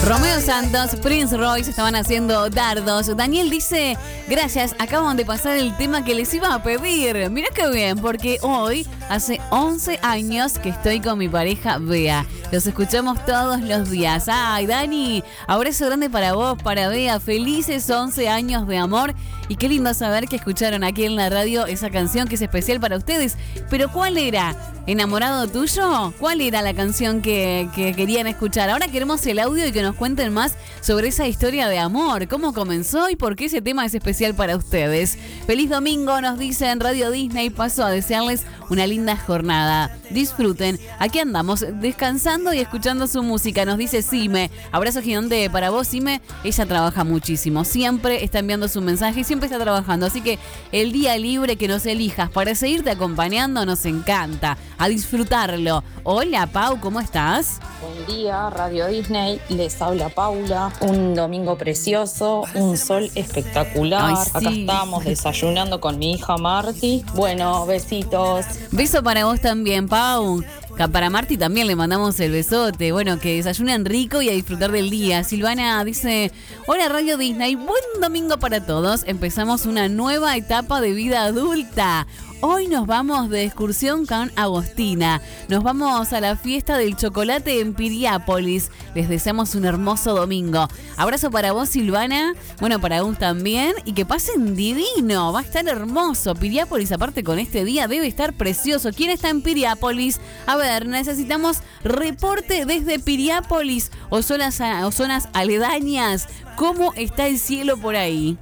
Romeo Santos, Prince Royce estaban haciendo dardos. Daniel dice, gracias, acaban de pasar el tema que les iba a pedir. Mirá qué bien, porque hoy hace 11 años que estoy con mi pareja Bea. Los escuchamos todos los días. Ay, Dani, abrazo grande para vos, para Bea. Felices 11 años de amor. Y qué lindo saber que escucharon aquí en la radio esa canción que es especial para ustedes. Pero ¿cuál era? ¿Enamorado tuyo? ¿Cuál era la canción que querían escuchar? Ahora queremos el audio y que nos cuenten más sobre esa historia de amor. ¿Cómo comenzó y por qué ese tema es especial para ustedes? Feliz domingo, nos dicen Radio Disney. Paso a desearles una linda jornada. Disfruten. Aquí andamos descansando y escuchando su música. Nos dice Sime. Abrazo gigante para vos, Sime. Ella trabaja muchísimo. Siempre está enviando su mensaje y siempre está trabajando. Así que el día libre que nos elijas para seguirte acompañando nos encanta. A disfrutarlo. Hola, Pau, ¿cómo estás? Buen día, Radio Disney. Les habla Paula. Un domingo precioso, un sol espectacular. Ay, sí. Acá estamos desayunando con mi hija Marti. Bueno, besitos. Beso para vos también, Pau. Para Marti también le mandamos el besote. Bueno, que desayunen rico y a disfrutar del día. Silvana dice, hola Radio Disney, buen domingo para todos. Empezamos una nueva etapa de vida adulta. Hoy nos vamos de excursión con Agostina. Nos vamos a la fiesta del chocolate en Piriápolis. Les deseamos un hermoso domingo. Abrazo para vos, Silvana. Bueno, para vos también. Y que pasen divino. Va a estar hermoso. Piriápolis, aparte con este día, debe estar precioso. ¿Quién está en Piriápolis? A ver, necesitamos reporte desde Piriápolis o zonas aledañas. ¿Cómo está el cielo por ahí?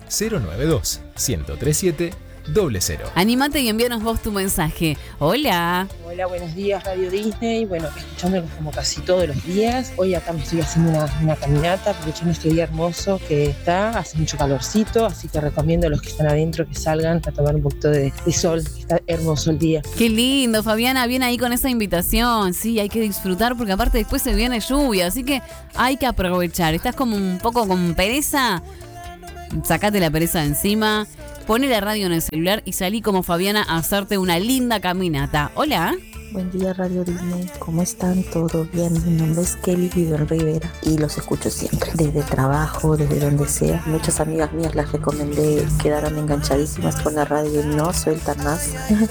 092-1037-00. Anímate y envíanos vos tu mensaje. Hola. Hola, buenos días Radio Disney. Bueno, escuchándolos como casi todos los días. Hoy acá me estoy haciendo una caminata, aprovechando este día hermoso que está. Hace mucho calorcito, así que recomiendo a los que están adentro que salgan a tomar un poquito de sol. Está hermoso el día. Qué lindo, Fabiana, bien ahí con esa invitación. Sí, hay que disfrutar porque aparte después se viene lluvia, así que hay que aprovechar. ¿Estás como un poco con pereza? Sacate la pereza de encima. Poné la radio en el celular y salí como Fabiana a hacerte una linda caminata. Hola. Buen día Radio Disney, ¿cómo están? ¿Todo bien? Mi nombre es Kelly, vivo en Rivera y los escucho siempre, desde el trabajo, desde donde sea. Muchas amigas mías las recomendé, quedaron enganchadísimas con la radio y no sueltan más.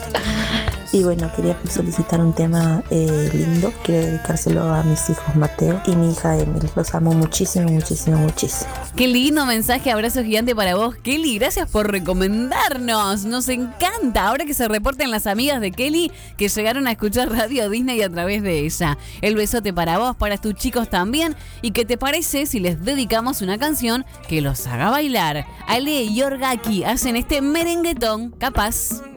Y bueno, quería solicitar un tema lindo. Quiero dedicárselo a mis hijos Mateo y mi hija Emily. Los amo muchísimo, muchísimo, muchísimo. Qué lindo mensaje, abrazo gigante para vos, Kelly. Gracias por recomendarnos. Nos encanta. Ahora que se reporten las amigas de Kelly que llegaron a escuchar Radio Disney a través de ella. El besote para vos, para tus chicos también. ¿Y qué te parece si les dedicamos una canción que los haga bailar? Ale y Orgaki hacen este merenguetón capaz.